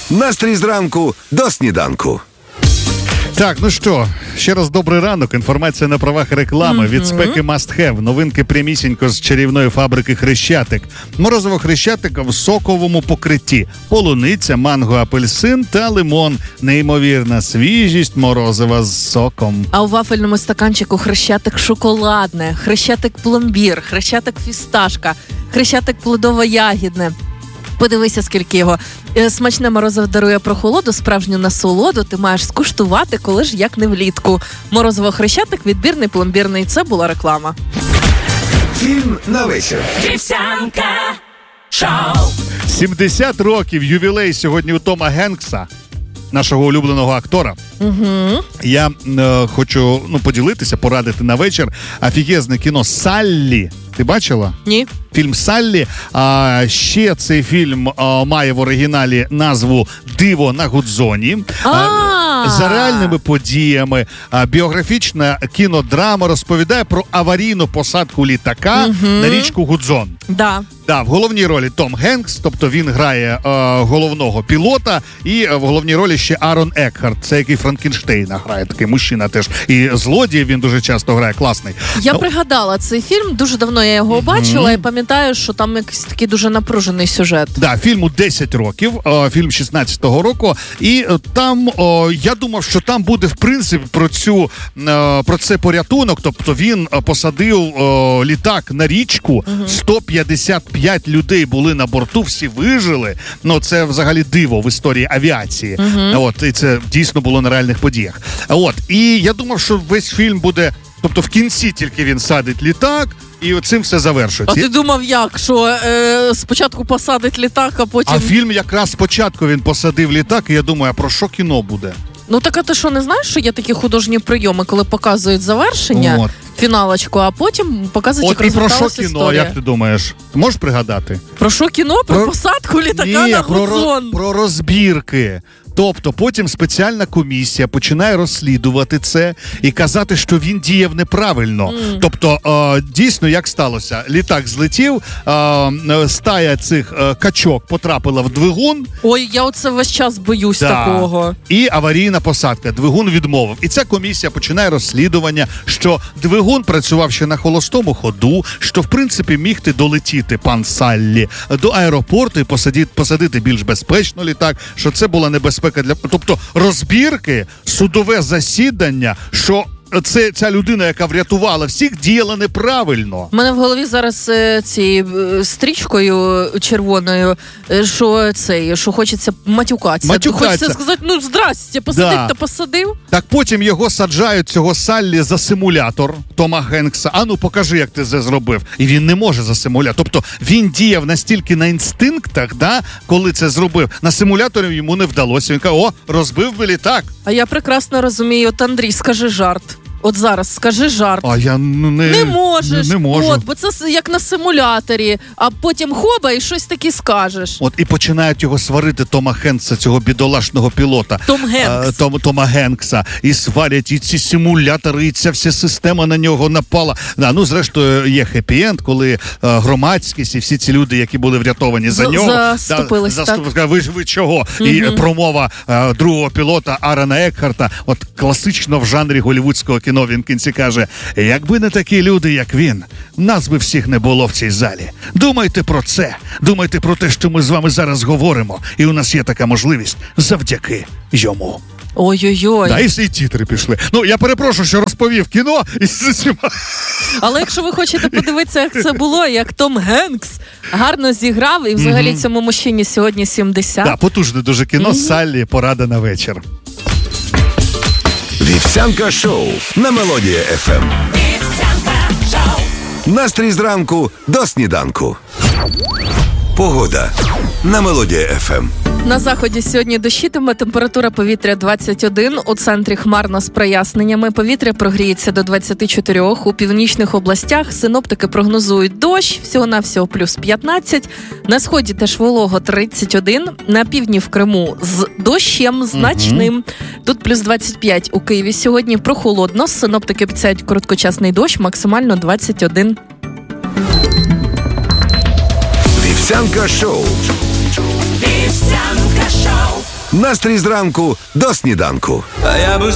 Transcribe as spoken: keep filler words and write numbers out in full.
Настрій зранку до сніданку. Так, ну що, ще раз добрий ранок. Інформація на правах реклами. Mm-hmm. Від спеки Must Have. Новинки прямісінько з чарівної фабрики Хрещатик. Морозиво Хрещатик в соковому покритті. Полуниця, манго, апельсин та лимон. Неймовірна свіжість морозива з соком. А у вафельному стаканчику Хрещатик шоколадне, Хрещатик пломбір, Хрещатик фісташка, Хрещатик плодово-ягідне. Подивися, скільки його. Смачне морозиво дарує прохолоду, справжню насолоду ти маєш скуштувати, коли ж як не влітку. Морозиво Хрещатик, відбірний, пломбірний. Це була реклама. Фільм на вечір. Вівсянка шоу. сімдесят років ювілей сьогодні у Тома Генкса, нашого улюбленого актора. Угу. Я е, хочу ну, поділитися, порадити на вечір. Офігезне кіно «Саллі». Ти бачила? Ні. Фільм «Саллі». А ще цей фільм а, має в оригіналі назву «Диво на Гудзоні». А, за реальними подіями. А, біографічна кінодрама розповідає про аварійну посадку літака угу. на річку Гудзон. Да. Да, в головній ролі Том Генкс, тобто він грає е, головного пілота, і в головній ролі ще Арон Екхарт, це який Франкенштейна грає, такий мужчина теж. І злодій він дуже часто грає, класний. Я ну, пригадала цей фільм, дуже давно я його бачила, mm-hmm. і пам'ятаю, що там якийсь такий дуже напружений сюжет. Да, фільму десять років, е, фільм шістнадцятого року, і е, там, е, я думав, що там буде, в принципі, про цю, е, про це порятунок, тобто він посадив е, літак на річку, mm-hmm. сто п'ятдесят п'ять людей були на борту, всі вижили. Ну, це взагалі диво в історії авіації. Uh-huh. От, і це дійсно було на реальних подіях. От, і я думав, що весь фільм буде, тобто в кінці тільки він садить літак, і цим все завершується. А ти думав як? Що е, спочатку посадить літак, а потім... А фільм якраз спочатку він посадив літак, і я думаю, а про що кіно буде? Ну так, а ти що, не знаєш, що є такі художні прийоми, коли показують завершення, От. фіналочку, а потім показують, От як розверталася історія. От і про що кіно, історія. як ти думаєш? Ти можеш пригадати? Про що кіно? Про, про... посадку літака Ні, на про, Гудзон? Про розбірки. Тобто потім спеціальна комісія починає розслідувати це і казати, що він діяв неправильно. Mm. Тобто, е, дійсно, як сталося? Літак злетів, е, стая цих е, качок потрапила в двигун. Ой, я оце весь час боюсь да. такого. І аварійна посадка. Двигун відмовив. І ця комісія починає розслідування, що двигун працював ще на холостому ходу, що, в принципі, міг ти долетіти, пан Саллі, до аеропорту і посадити, посадити більш безпечно літак, що це була небезпека. Для... Тобто розбірки, судове засідання, що це ця людина, яка врятувала всіх, діяла неправильно. У мене в голові зараз е, цією е, стрічкою червоною, е, що це, що хочеться матюкатися. Матюкатися. Хочеться сказати, ну, здрасте, посадив да. та посадив. Так потім його саджають, цього Саллі, за симулятор Тома Генкса. А ну, покажи, як ти це зробив. І він не може за симулятор. Тобто він діяв настільки на інстинктах, да, коли це зробив. На симуляторі йому не вдалося. Він каже, о, розбив би літак. А я прекрасно розумію, от, Андрій, скажи жарт. От зараз, скажи жарт. А я ну, не... Не можеш. Не, не можу. От, бо це як на симуляторі. А потім хоба і щось таке скажеш. От і починають його сварити, Тома Генкса, цього бідолашного пілота. Том Генкс. А, Том, Тома Генкса. І сварять, і ці симулятори, і ця вся система на нього напала. Да, ну, зрештою, є хеппі-енд, коли а, громадськість і всі ці люди, які були врятовані за З- нього. Заступились, да, так. заступ... Ви ж ви чого? Угу. І промова а, другого пілота Арона Екхарта, от класично в жанрі голівудського кіно, він в кінці каже, якби не такі люди, як він, нас би всіх не було в цій залі. Думайте про це. Думайте про те, що ми з вами зараз говоримо. І у нас є така можливість завдяки йому. Ой-ой-ой. Да, і всі тітри пішли. Ну, я перепрошую, що розповів кіно. І... Але якщо ви хочете подивитися, як це було, як Том Генкс гарно зіграв, і взагалі mm-hmm. цьому мужчині сьогодні сімдесят. Так, да, потужне дуже кіно, mm-hmm. Саллі, порада на вечір. Вівсянка шоу на Мелодія еф ем. Вівсянка шоу. Настрій зранку до сніданку. Погода на Мелодія еф ем. На заході сьогодні дощитиме, температура повітря двадцять один, у центрі хмарно з проясненнями, повітря прогріється до двадцять чотири, у північних областях синоптики прогнозують дощ, всього-навсього плюс п'ятнадцять, на сході теж волого тридцять один, на півдні в Криму з дощем значним, угу. тут плюс двадцять п'ять, у Києві сьогодні прохолодно, синоптики обіцяють короткочасний дощ, максимально двадцять один. Вівсянка шоу. Вівсянка шоу. Настрій зранку до сніданку. А я би